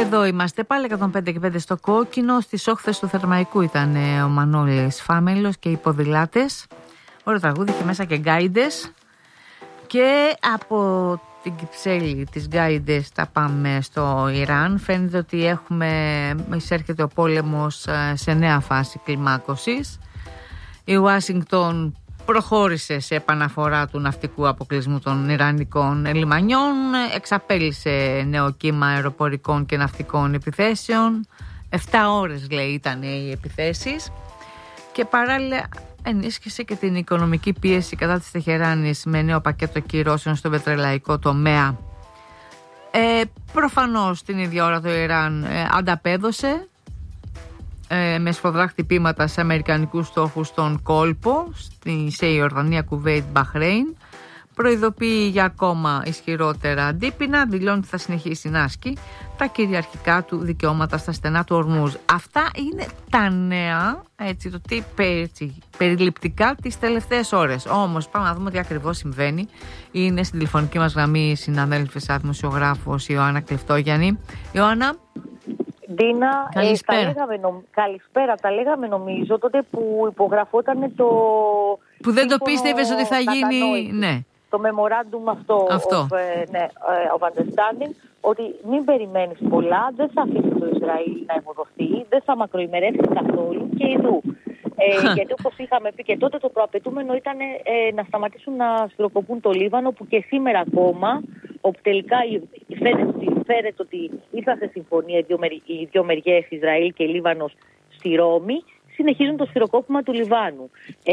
Εδώ είμαστε πάλι 105 και 5 στο κόκκινο. Στις όχθες του Θερμαϊκού ήταν ο Μανώλης Φάμελος και οι ποδηλάτες. Ωραίο τραγούδι και μέσα και γκάιντες. Και από την Κυψέλη της γκάιντες τα πάμε στο Ιράν. Φαίνεται ότι εισέρχεται ο πόλεμος σε νέα φάση κλιμάκωσης. Η Ουάσιγκτον προχώρησε σε επαναφορά του ναυτικού αποκλεισμού των Ιρανικών λιμανιών, εξαπέλυσε νέο κύμα αεροπορικών και ναυτικών επιθέσεων. 7 ώρες λέει ήταν οι επιθέσεις και παράλληλα ενίσχυσε και την οικονομική πίεση κατά της Τεχεράνης με νέο πακέτο κυρώσεων στο πετρελαϊκό τομέα. Προφανώς την ίδια ώρα το Ιράν ανταπέδωσε με σφοδρά χτυπήματα σε αμερικανικούς στόχους στον κόλπο, σε Ιορδανία, Κουβέιτ, Μπαχρέιν. Προειδοποιεί για ακόμα ισχυρότερα αντίπεινα, δηλώνει ότι θα συνεχίσει να ασκεί τα κυριαρχικά του δικαιώματα στα στενά του Ορμούζ. Αυτά είναι τα νέα, έτσι, το τι περιληπτικά τις τελευταίες ώρες. Όμως πάμε να δούμε τι ακριβώς συμβαίνει. Είναι στην τηλεφωνική μας γραμμή η συναδέλφισσα δημοσιογράφος Ιωάννα Κλεφτόγιαννη. Ιωάννα. Ντίνα, καλησπέρα. Καλησπέρα. Τα λέγαμε νομίζω τότε που υπογραφόταν το... Που δεν το πίστευες ότι θα γίνει... Ναι. Το memorandum αυτό. Of understanding, ότι μην περιμένεις πολλά, δεν θα αφήσει το Ισραήλ να υποδοθεί, δεν θα μακροημερεύσει καθόλου και ειδού. Γιατί όπως είχαμε πει και τότε, το προαπαιτούμενο ήταν να σταματήσουν να σφυροκοπούν το Λίβανο, που και σήμερα ακόμα, όπου τελικά φαίνεται ότι ήρθαν σε συμφωνία οι δύο μεριές, Ισραήλ και Λίβανος, στη Ρώμη, συνεχίζουν το σφυροκόπημα του Λιβάνου.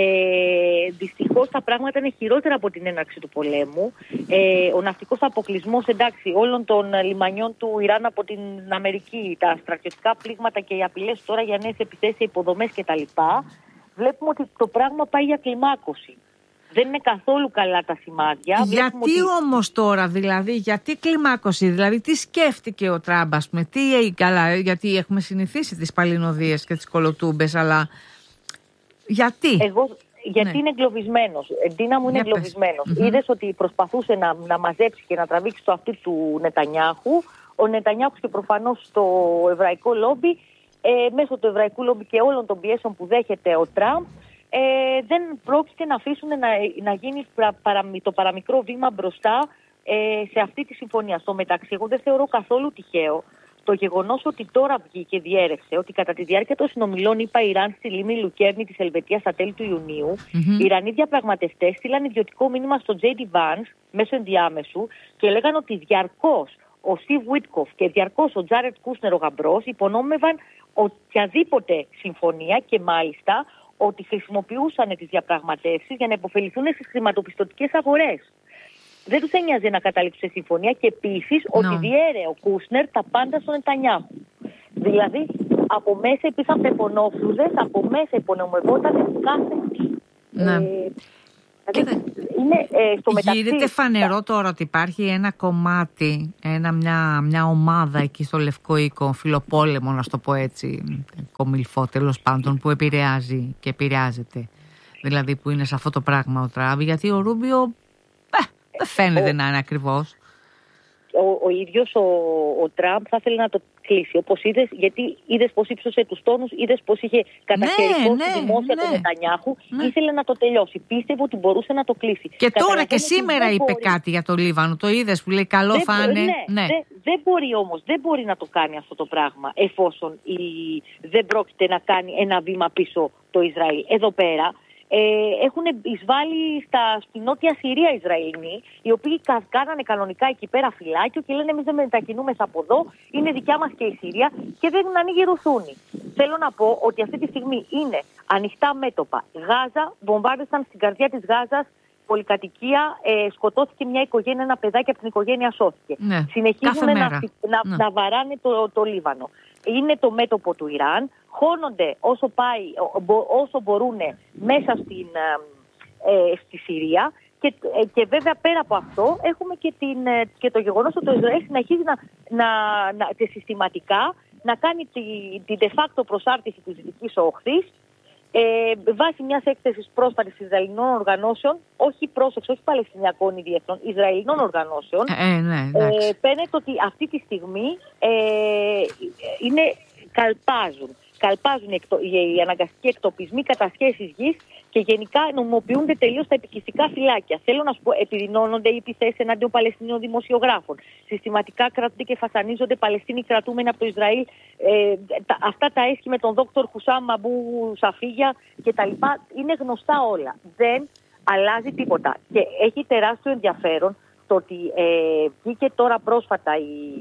Δυστυχώς τα πράγματα είναι χειρότερα από την έναρξη του πολέμου. Ο ναυτικός αποκλεισμός, εντάξει, όλων των λιμανιών του Ιράν από την Αμερική, τα στρατιωτικά πλήγματα και οι απειλές τώρα για νέες επιθέσεις, υποδομές κτλ. Βλέπουμε ότι το πράγμα πάει για κλιμάκωση. Δεν είναι καθόλου καλά τα σημάδια. Γιατί όμως τώρα, δηλαδή, γιατί κλιμάκωση, δηλαδή τι σκέφτηκε ο Τραμπ, ας πούμε, καλά, γιατί έχουμε συνηθίσει τις παλινοδίες και τις κολοτούμπες, αλλά γιατί? Γιατί είναι εγκλωβισμένος. Ντίνα μου, είναι εγκλωβισμένος. Είδες ότι προσπαθούσε να μαζέψει και να τραβήξει το αυτί του Νετανιάχου. Ο Νετανιάχου και προφανώς το εβραϊκό λόμπι, μέσω του εβραϊκού λόμπι και όλων των πιέσεων που δέχεται ο Τραμπ, δεν πρόκειται να αφήσουν να γίνει το παραμικρό βήμα μπροστά σε αυτή τη συμφωνία. Στο μεταξύ, εγώ δεν θεωρώ καθόλου τυχαίο το γεγονός ότι τώρα βγήκε, διέρευσε ότι κατά τη διάρκεια των συνομιλών είπα Ιράν στη λίμνη Λουκέρνη της Ελβετίας στα τέλη του Ιουνίου, οι Ιρανοί διαπραγματευτές στείλαν ιδιωτικό μήνυμα στο J.D. Vance μέσω ενδιάμεσου και λέγανε ότι διαρκώς ο Στιβ Βίτκοφ και διαρκώς ο Τζάρετ Κούσνερ, ο γαμπρός, υπονόμευαν οποιαδήποτε συμφωνία και μάλιστα ότι χρησιμοποιούσαν τις διαπραγματεύσεις για να υποφεληθούν στις χρηματοπιστωτικές αγορές. Δεν τους ένοιαζε να καταλήξουν σε συμφωνία και επίσης ότι διέρε ο Κούσνερ τα πάντα στον Νετανιάχου. Δηλαδή, από μέσα υπήρχαν πεπονόφρουδες, από μέσα υπονομευόταν κάθε τι. Γίνεται φανερό τώρα ότι υπάρχει ένα κομμάτι, μια ομάδα εκεί στο Λευκό Οίκο, φιλοπόλεμο να το πω έτσι, κομιλφό τέλος πάντων, που επηρεάζει και επηρεάζεται. Δηλαδή που είναι σε αυτό το πράγμα ο Τραμπ, γιατί ο Ρούμπιο δεν φαίνεται να είναι ακριβώς. Ο ίδιος ο Τραμπ θα ήθελε να το κλείσει, όπως είδες, γιατί είδες πως ύψωσε τους τόνους, είδες πως είχε καταχαιρικώσει δημόσια τον Νετανιάχου, ήθελε να το τελειώσει. Πίστευε ότι μπορούσε να το κλείσει. Και τώρα και σήμερα είπε κάτι για το Λίβανο, το είδες που λέει καλό θα είναι. Δεν μπορεί όμως, δεν μπορεί να το κάνει αυτό το πράγμα εφόσον δεν πρόκειται να κάνει ένα βήμα πίσω το Ισραήλ. Εδώ πέρα έχουν εισβάλει στη Νότια Συρία Ισραηλοί, οι οποίοι κάνανε κανονικά εκεί πέρα φυλάκιο και λένε εμείς δεν μετακινούμεθα από εδώ, είναι δικιά μας και η Συρία και δεν ανοίγει ρουθούνη. Θέλω να πω ότι αυτή τη στιγμή είναι ανοιχτά μέτωπα. Γάζα, βομβάρδισαν στην καρδιά της Γάζας πολυκατοικία, σκοτώθηκε μια οικογένεια, ένα παιδάκι από την οικογένεια σώθηκε. Συνεχίζουν να βαράνε το Λίβανο. Είναι το μέτωπο του Ιράν, χώνονται όσο μπορούν μέσα στη Συρία και βέβαια πέρα από αυτό έχουμε και το γεγονός ότι το Ισραήλ συνεχίζει συστηματικά να κάνει την de facto προσάρτηση της Δυτικής Όχθης Βάσει μιας έκθεσης πρόσφατης Ισραηλινών οργανώσεων, όχι Παλαιστινιακών ή διεθνών, Ισραηλινών οργανώσεων, φαίνεται ότι αυτή τη στιγμή καλπάζουν οι αναγκαστικοί εκτοπισμοί, κατασχέσεις γης και γενικά νομιμοποιούνται τελείως τα επικιστικά φυλάκια. Θέλω να σου πω, επιδεινώνονται οι επιθέσεις εναντίον Παλαιστινίων δημοσιογράφων. Συστηματικά κρατούνται και φασανίζονται Παλαιστίνοι κρατούμενοι από το Ισραήλ. Αυτά τα έσχη με τον δόκτωρ Χουσάμ Αμπού Σαφίγια κτλ. Είναι γνωστά όλα. Δεν αλλάζει τίποτα. Και έχει τεράστιο ενδιαφέρον το ότι βγήκε τώρα πρόσφατα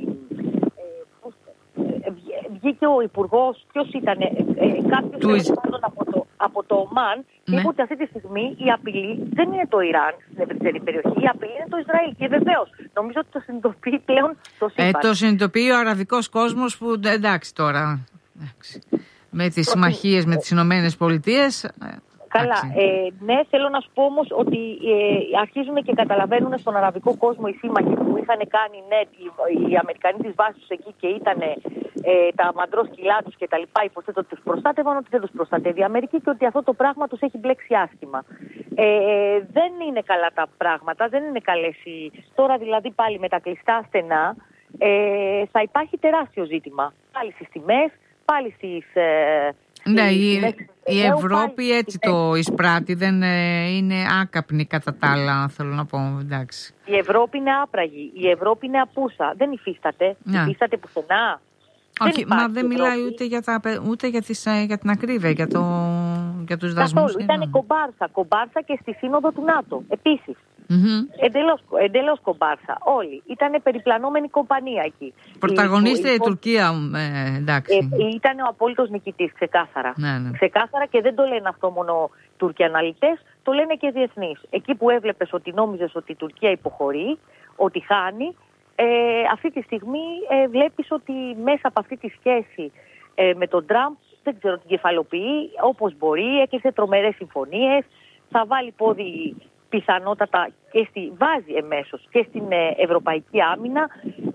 βγήκε ο υπουργός, ποιος ήταν, κάποιος από το ΟΜΑΝ, και είπε ότι αυτή τη στιγμή η απειλή δεν είναι το Ιράν στην ευρύτερη περιοχή, η απειλή είναι το Ισραήλ. Και βεβαίως, νομίζω ότι το συνειδητοποιεί πλέον το σύμπαν. Το συνειδητοποιεί ο αραβικός κόσμος που εντάξει τώρα, με τις συμμαχίες με τις Ηνωμένες Πολιτείες. Καλά, ναι, θέλω να σου πω όμως ότι αρχίζουν και καταλαβαίνουν στον αραβικό κόσμο οι σύμμαχοι που είχαν κάνει οι Αμερικανοί τις βάσεις τους εκεί και ήταν τα μαντρό σκυλά τους και τα λοιπά, υποθέτω ότι τους προστάτευαν, ότι δεν τους προστατεύει η Αμερική και ότι αυτό το πράγμα τους έχει μπλέξει άσχημα. Δεν είναι καλά τα πράγματα, δεν είναι καλές τώρα δηλαδή πάλι με τα κλειστά στενά θα υπάρχει τεράστιο ζήτημα. Πάλι στις τιμές, πάλι στις... Ναι, η Ευρώπη έτσι το εισπράττει, δεν είναι άκαπνη κατά τα άλλα, θέλω να πω, εντάξει. Η Ευρώπη είναι άπραγη, η Ευρώπη είναι απούσα, δεν υφίσταται, υφίσταται πουθενά. Όχι, μα δεν μιλάει ούτε για την ακρίβεια, για τους δασμούς. Καθόλου, ήταν κομπάρσα και στη σύνοδο του ΝΑΤΟ, επίσης. Εντελώς κομπάρσα. Όλοι. Ήταν περιπλανόμενη κομπανία εκεί. Πρωταγωνίστρια η Τουρκία, εντάξει. Ήταν ο απόλυτος νικητής, ξεκάθαρα. Ναι. Ξεκάθαρα, και δεν το λένε αυτό μόνο Τούρκοι αναλυτές, το λένε και διεθνείς. Εκεί που έβλεπες ότι νόμιζες ότι η Τουρκία υποχωρεί, ότι χάνει, αυτή τη στιγμή βλέπεις ότι μέσα από αυτή τη σχέση με τον Τραμπ, δεν ξέρω, την κεφαλοποιεί όπως μπορεί, έκλεισε τρομερές συμφωνίες, θα βάλει πόδι πιθανότατα και βάζει εμέσως και στην ευρωπαϊκή άμυνα.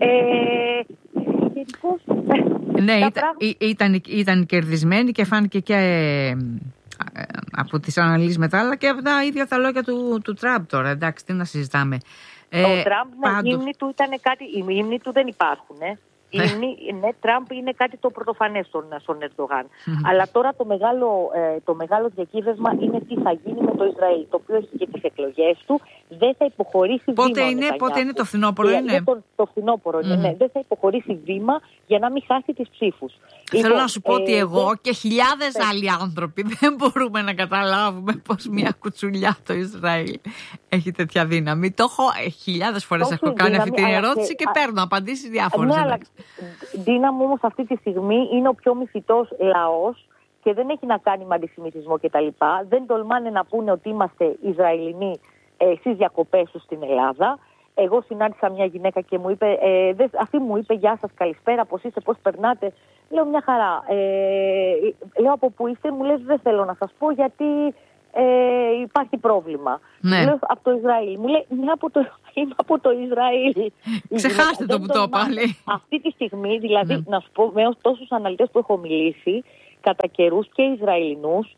Ναι, ήταν κερδισμένη και φάνηκε και από τις αναλύσεις μετά, αλλά και από τα ίδια τα λόγια του Τραμπ τώρα, εντάξει, τι να συζητάμε. Ο Τραμπ, η ύμνη του ήταν κάτι, οι ύμνοι του δεν υπάρχουν, Τραμπ είναι κάτι το πρωτοφανές στον Ερντογάν. Αλλά τώρα το μεγάλο διακύβευμα είναι τι θα γίνει με το Ισραήλ, το οποίο έχει και τις εκλογές του. Δεν θα υποχωρήσει βήμα. Πότε είναι το φθινόπωρο, το φθινόπωρο, ναι. Δεν θα υποχωρήσει βήμα για να μην χάσει τις ψήφους. Θέλω να σου πω ότι εγώ και χιλιάδες άλλοι άνθρωποι δεν μπορούμε να καταλάβουμε πως μια κουτσουλιά το Ισραήλ έχει τέτοια δύναμη. Το έχω χιλιάδες φορές έχω κάνει αυτή την ερώτηση και παίρνω απαντήσεις διάφορες. Ντίνα μου όμως αυτή τη στιγμή είναι ο πιο μυθιτός λαός και δεν έχει να κάνει με αντισημιτισμό κτλ. Δεν τολμάνε να πούνε ότι είμαστε Ισραηλινοί στις διακοπές τους στην Ελλάδα. Εγώ συνάντησα μια γυναίκα και μου είπε, αυτή μου είπε γεια σας, καλησπέρα, πώς είστε, πώς περνάτε. Λέω μια χαρά. Λέω από πού είστε, μου λες δεν θέλω να σας πω γιατί υπάρχει πρόβλημα. Ναι. Λέω από το Ισραήλ. Μου λέει είμαι από το Ισραήλ. Ξεχάστε το που το πάλι. Αυτή τη στιγμή, δηλαδή, να σου πω, με τόσους αναλυτές που έχω μιλήσει, κατά καιρούς και Ισραηλινούς,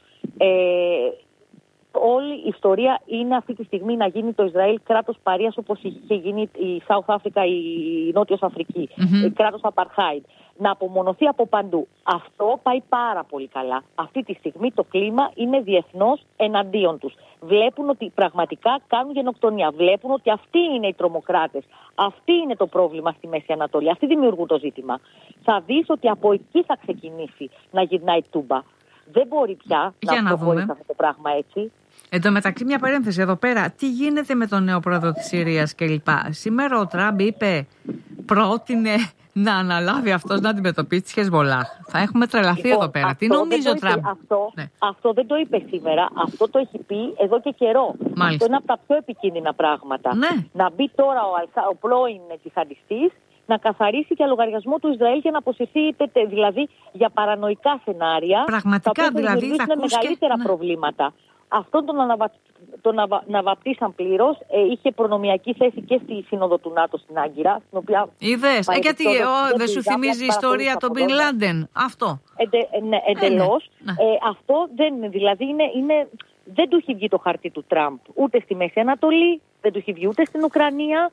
όλη η ιστορία είναι αυτή τη στιγμή να γίνει το Ισραήλ κράτος παρείας όπως είχε γίνει η South Africa, η Νότιος Αφρική, κράτος Apartheid. Να απομονωθεί από παντού. Αυτό πάει πάρα πολύ καλά. Αυτή τη στιγμή το κλίμα είναι διεθνώς εναντίον τους. Βλέπουν ότι πραγματικά κάνουν γενοκτονία. Βλέπουν ότι αυτοί είναι οι τρομοκράτες. Αυτοί είναι το πρόβλημα στη Μέση Ανατολή. Αυτοί δημιουργούν το ζήτημα. Θα δεις ότι από εκεί θα ξεκινήσει να γυρνάει τούμπα. Δεν μπορεί πια να προχωρήσει αυτό το πράγμα έτσι. Εν τω μεταξύ, μια παρένθεση εδώ πέρα. Τι γίνεται με τον νέο πρόεδρο της Συρίας κλπ. Σήμερα ο Τραμπ πρότεινε να αναλάβει αυτός να αντιμετωπίσει τη Χεσμολάχ. Θα έχουμε τρελαθεί εδώ πέρα. Τι νομίζει ο Τραμπ? Αυτό δεν το είπε σήμερα. Αυτό το έχει πει εδώ και καιρό. Μάλιστα. Αυτό είναι από τα πιο επικίνδυνα πράγματα. Ναι. Να μπει τώρα ο πρώην τζιχαντιστής να καθαρίσει για λογαριασμό του Ισραήλ και να αποσυρθεί δηλαδή για παρανοϊκά σενάρια. Πραγματικά, τα οποία θα δημιουργήσουν μεγαλύτερα προβλήματα. Αυτόν τον αναβαπτίσαν πλήρως. Είχε προνομιακή θέση και στη Σύνοδο του ΝΑΤΟ στην Άγκυρα. Είδες, γιατί δεν σου θυμίζει η ιστορία των Μπιν Λάντεν? Αυτό. Ναι, εντελώς. Αυτό δεν του έχει βγει το χαρτί του Τραμπ ούτε στη Μέση Ανατολή, δεν του έχει βγει ούτε στην Ουκρανία.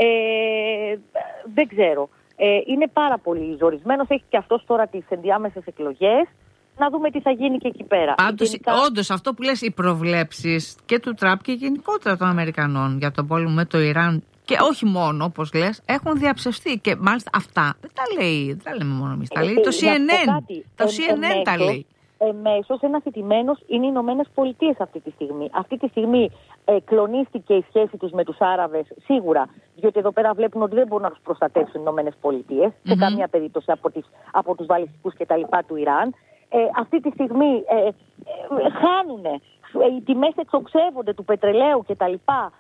Δεν ξέρω. Είναι πάρα πολύ ζορισμένος. Έχει και αυτός τώρα τις ενδιάμεσες εκλογές. Να δούμε τι θα γίνει και εκεί πέρα. Όντως, αυτό που λες, οι προβλέψεις και του Τραμπ και γενικότερα των Αμερικανών για τον πόλεμο με το Ιράν, και όχι μόνο, όπως λες, έχουν διαψευστεί. Και μάλιστα αυτά δεν τα λέμε μόνο εμείς. Τα λέει το CNN. Το CNN τα λέει. Εμέσως ένας ηττημένος είναι οι Ηνωμένες Πολιτείες αυτή τη στιγμή. Αυτή τη στιγμή κλονίστηκε η σχέση τους με τους Άραβες, σίγουρα, διότι εδώ πέρα βλέπουν ότι δεν μπορούν να τους προστατεύσουν οι Ηνωμένες Πολιτείες σε καμία περίπτωση από τους βαλιστικούς και τα λοιπά του Ιράν. Αυτή τη στιγμή χάνουνε, οι τιμές εξοξεύονται του πετρελαίου και τα λοιπά.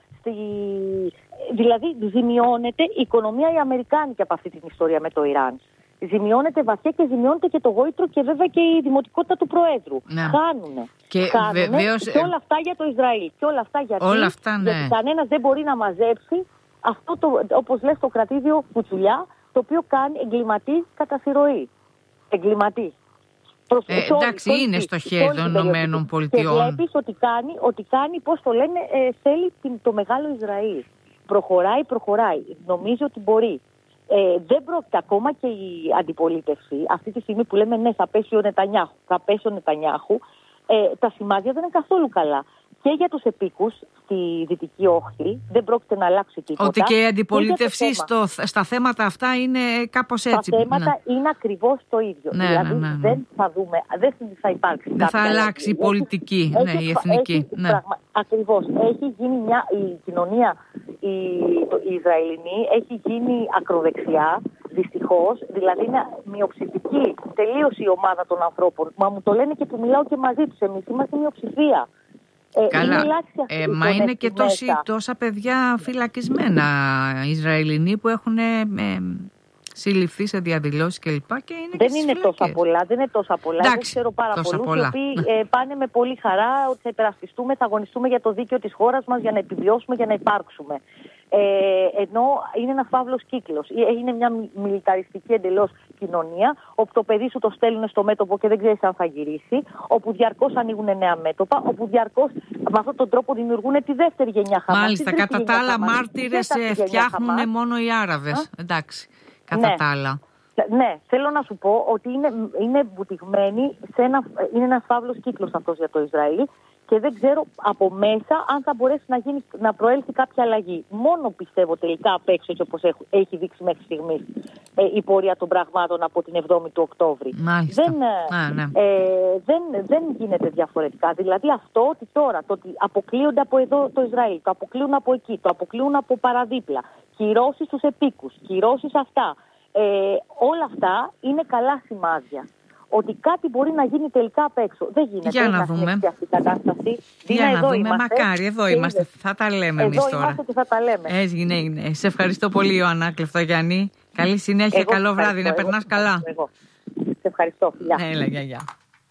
Δηλαδή ζημιώνεται η οικονομία η αμερικάνικη από αυτή την ιστορία με το Ιράν. Ζημιώνεται βαθιά και ζημιώνεται και το γόητρο και βέβαια και η δημοτικότητα του Προέδρου. Χάνουνε. Και όλα αυτά για το Ισραήλ. Και όλα αυτά γιατί κανένας δεν μπορεί να μαζέψει αυτό, όπως λες, το κρατήδιο κουτσουλιά, το οποίο κάνει εγκληματή κατά συρροή. Εγκληματή. Εντάξει, είναι στο χέρι των Ηνωμένων Πολιτειών. Και βλέπεις ότι κάνει, πώς το λένε, θέλει το μεγάλο Ισραήλ. Προχωράει. Νομίζει ότι μπορεί. Δεν πρόκειται ακόμα και η αντιπολίτευση. Αυτή τη στιγμή που λέμε ναι, θα πέσει ο Νετανιάχου, τα σημάδια δεν είναι καθόλου καλά. Και για τους επίκους στη Δυτική Όχθη δεν πρόκειται να αλλάξει τίποτα. Ότι και η αντιπολίτευση στα θέματα αυτά είναι κάπως έτσι. Τα θέματα είναι ακριβώς το ίδιο. Δεν θα δούμε, δεν θα υπάρξει. Δεν θα αλλάξει η πολιτική, η εθνική. Ακριβώς. Έχει γίνει η κοινωνία, η Ισραηλινή έχει γίνει ακροδεξιά, δυστυχώς. Δηλαδή είναι μειοψηφική τελείως η ομάδα των ανθρώπων. Μα μου το λένε και που μιλάω και μαζί τους. Εμείς είμαστε μειοψηφία. Καλά, μα είναι και τόσα παιδιά φυλακισμένα Ισραηλινοί που έχουν συλληφθεί σε διαδηλώσεις κλπ. Δεν είναι τόσα πολλά. Δεν ξέρω πάρα πολλούς οι οποίοι πάνε με πολύ χαρά ότι θα υπερασπιστούμε, θα αγωνιστούμε για το δίκαιο της χώρας μας, για να επιβιώσουμε, για να υπάρξουμε. Ενώ είναι ένας φαύλος κύκλος. Είναι μια μιλιταριστική εντελώς κοινωνία, όπου το παιδί σου το στέλνουν στο μέτωπο και δεν ξέρεις αν θα γυρίσει, όπου διαρκώς ανοίγουν νέα μέτωπα, όπου διαρκώς με αυτόν τον τρόπο δημιουργούν τη δεύτερη γενιά Χαμάς. Μάλιστα, κατά τα άλλα μάρτυρες φτιάχνουν μόνο οι Άραβες. Εντάξει, κατά τα άλλα. Ναι, θέλω να σου πω ότι είναι βουτυγμένοι είναι ένας φαύλος κύκλος αυτός για το Ισραήλ. Και δεν ξέρω από μέσα αν θα μπορέσει να προέλθει κάποια αλλαγή. Μόνο πιστεύω τελικά απ' έξω, έτσι όπως έχει δείξει μέχρι στιγμής η πορεία των πραγμάτων από την 7η του Οκτώβρη. Δεν γίνεται διαφορετικά. Δηλαδή αυτό ότι τώρα το ότι αποκλείονται από εδώ το Ισραήλ, το αποκλείουν από εκεί, το αποκλείουν από παραδίπλα, κυρώσεις στους επίκους, κυρώσεις αυτά. Όλα αυτά είναι καλά σημάδια. Ότι κάτι μπορεί να γίνει τελικά απ' έξω. Δεν γίνεται. Για να δούμε. Αυτή η κατάσταση. Για να δούμε. Μακάρι, εδώ είμαστε. Θα τα λέμε εμείς τώρα. Εδώ είμαστε και θα τα λέμε. Έγινε. Σε ευχαριστώ πολύ, Ιωάννα Κλεφτογιάννη. Καλή συνέχεια, καλό βράδυ. Να περνάς καλά. Σε ευχαριστώ. Γεια. Έλα, γεια.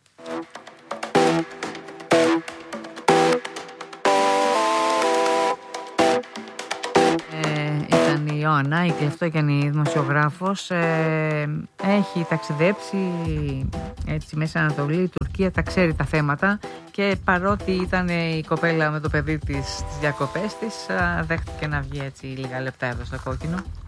Η Ιωάννα, η Κλεφτογιάννη δημοσιογράφος, έχει ταξιδέψει έτσι Μέση Ανατολή, Τουρκία, τα ξέρει τα θέματα και παρότι ήταν η κοπέλα με το παιδί της στις διακοπές της, δέχτηκε να βγει έτσι λίγα λεπτά εδώ στο Κόκκινο.